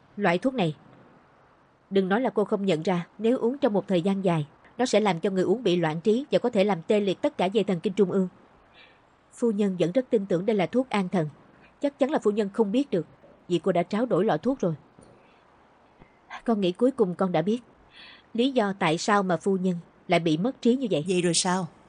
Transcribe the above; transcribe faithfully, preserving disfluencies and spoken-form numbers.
Loại thuốc này, đừng nói là cô không nhận ra, nếu uống trong một thời gian dài, nó sẽ làm cho người uống bị loạn trí và có thể làm tê liệt tất cả dây thần kinh trung ương. Phu nhân vẫn rất tin tưởng đây là thuốc an thần. Chắc chắn là phu nhân không biết được, vì cô đã tráo đổi lọ thuốc rồi. Con nghĩ cuối cùng con đã biết lý do tại sao mà phu nhân lại bị mất trí như vậy. Vậy rồi sao?